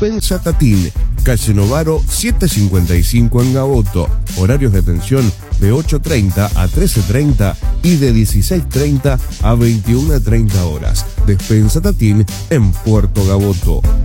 Despensa Tatín, calle Novaro 755 en Gaboto. Horarios de atención de 8:30 a 13:30 y de 16:30 a 21:30 horas. Despensa Tatín en Puerto Gaboto.